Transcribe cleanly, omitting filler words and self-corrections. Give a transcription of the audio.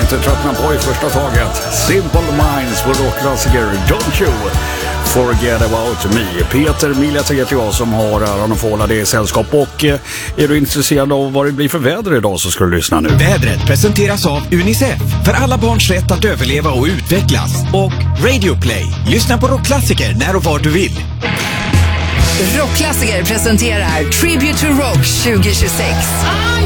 inte tröttna på i första taget. Simple Minds på rockklassiker Don't You Forget About Me. Peter Millet heter jag som har äran att få hålla det i sällskap. Och är du intresserad av vad det blir för väder idag så ska du lyssna nu. Vädret presenteras av UNICEF för alla barns rätt att överleva och utvecklas. Och Radio Play. Lyssna på rockklassiker när och var du vill. Rockklassiker presenterar Tribute to Rock 2026.